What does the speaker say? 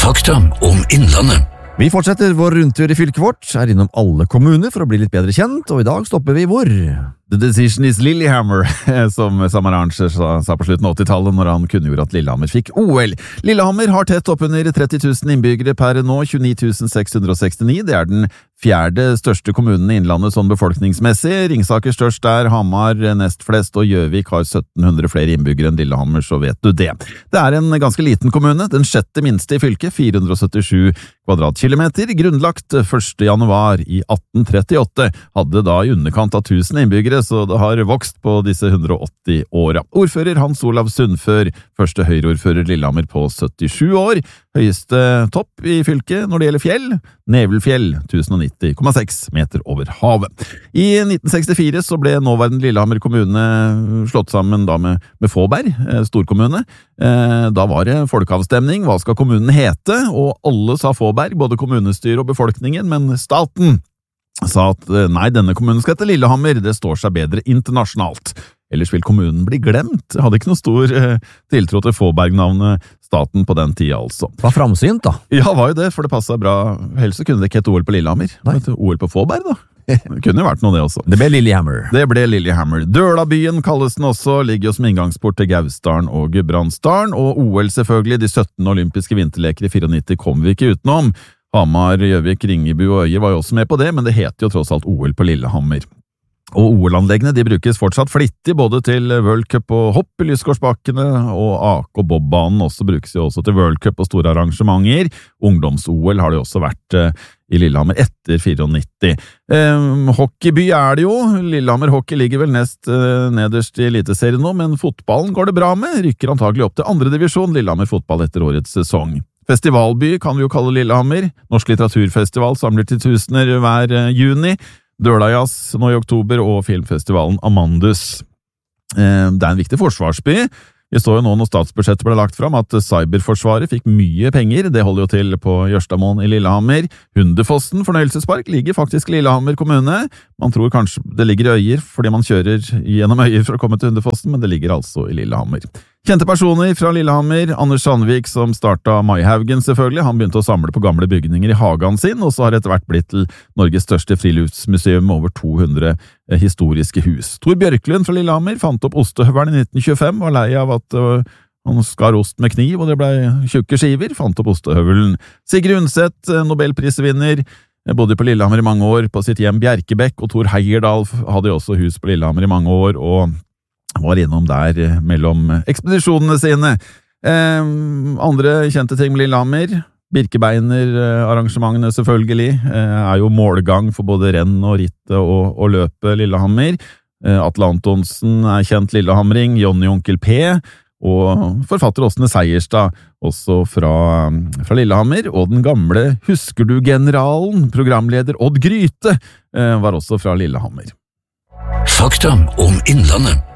Fakta om Innlandet. Vi fortsetter vår rundtur i fylket vårt, innom alle kommuner for å bli litt bedre kjent, og i dag stopper vi hvor? The decision is Lillehammer, som Samarancher sa på slutten av 80-tallet når han kunngjorde at Lillehammer fikk OL. Lillehammer har tett oppunder 30 000 innbyggere per nå, 29 669. Det er den fjerde største kommunen i Innlandet sånn befolkningsmessig. Ringsaker størst der, Hamar nest flest, og Gjøvik har 1700 flere innbyggere enn Lillehammer, så vet du det. Det er en ganske liten kommune, den sjette minste i fylket, 477 kvadratkilometer, grunnlagt 1. januar i 1838, hadde da i underkant av 1000 innbyggere, så det har vokst på disse 180 åra. Ordfører Hans Olav Sundfør, første høyreordfører Lillehammer på 77 år, høyeste topp i fylket når det gjelder fjell, Nevelfjell, 1090,6 meter over havet. I 1964 så ble nåværende Lillehammer kommune slått sammen da med Fåberg, storkommune. Da var det folkeavstemning, hva skal kommunen hete? Og alle sa Fåberg, både kommunestyret og befolkningen, men staten sa at nei, denne kommunen skal hete Lillehammer, det står seg bedre internasjonalt. Ellers vil kommunen bli glemt. Jeg hadde ikke noe stor tiltro til Fåberg-navnet staten på den tida, altså. Det var framsynt, da. Ja, var jo det, for det passet bra. Helst så kunne det ikke hete OL på Lillehammer. OL på Fåberg, da. Det kunne jo vært noe det også. Det ble Lillehammer. Det ble Lillehammer. Dølabyen kalles den også, ligger jo som inngangsport til Gausdalen og Gudbrandsdalen, og OL selvfølgelig, de 17 olympiske vinterleker i 94 kommer vi ikke utenom. Hamar, Gjøvik, Ringebu og Øyer var jo også med på det, men det heter jo tross alt OL på Lillehammer. Og OL-anleggene de brukes fortsatt flittig både til World Cup og hopp i Lysgårdsbakkene, og AK- og Bob-banen også brukes jo også til World Cup og store arrangementer. Ungdoms-OL har det også vært i Lillehammer etter 94. Hockeyby er det jo. Lillehammer hockey ligger vel nest nederst i eliteserien nå, men fotballen går det bra med. Rykker antagelig opp til andre divisjon, Lillehammer fotball etter årets sesong. Festivalby kan vi jo kalle Lillehammer. Norsk litteraturfestival samler til tusener hver juni. Dølajazz nå i oktober og filmfestivalen Amandus. Det er en viktig forsvarsby. Vi står jo nå når statsbudsjettet ble lagt fram at Cyberforsvaret fikk mye penger. Det holder jo til på Jørstadmoen i Lillehammer. Hundefossen fornøyelsespark ligger faktisk i Lillehammer kommune. Man tror kanskje det ligger i Øyer fordi man kjører gjennom Øyer for å komme til Hundefossen, men det ligger altså i Lillehammer. Kjente personer fra Lillehammer, Anders Sandvik som startet Maihaugen selvfølgelig, han begynte å samle på gamle bygninger i hagen sin, og så har etter hvert blitt til Norges største friluftsmuseum med over 200 historiske hus. Tor Bjørklund fra Lillehammer fant opp ostehøvelen i 1925, var lei av at han skar ost med kniv og det ble tjukke skiver, fant opp ostehøvelen. Sigrid Undset, Nobelprisvinner, bodde på Lillehammer i mange år på sitt hjem Bjerkebekk, og Thor Heyerdahl hadde jo også hus på Lillehammer i mange år, og var innom der mellom ekspedisjonene sine. Andre kjente ting med Lillehammer, Birkebeiner-arrangementene selvfølgelig, er jo målgang for både renn og ritte og løpe Lillehammer. Atle Antonsen er kjent lillehamring, Jonny Onkel P, og forfatter Åsne Seierstad, også fra Lillehammer, og den gamle Husker du generalen, programleder Odd Gryte, var også fra Lillehammer. Fakta om Innlandet.